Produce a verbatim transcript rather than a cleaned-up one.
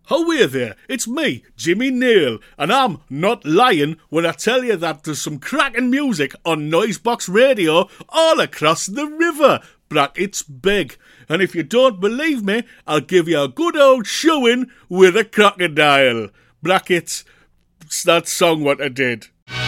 How are there? It's me, Jimmy Neal, and I'm not lying when I tell you that there's some cracking music on Noisebox Radio all across the river. Brackets big. And if you don't believe me, I'll give you a good old showing with a crocodile. Brackets, that song what I did.